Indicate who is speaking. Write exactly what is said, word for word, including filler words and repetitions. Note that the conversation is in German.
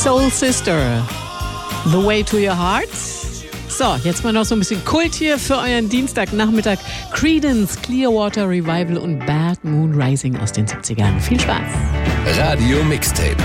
Speaker 1: Soul Sister, The Way to Your Heart. So, jetzt mal noch so ein bisschen Kult hier für euren Dienstagnachmittag. Creedence, Clearwater Revival und Bad Moon Rising aus den siebzigern. Viel Spaß.
Speaker 2: Radio Mixtape.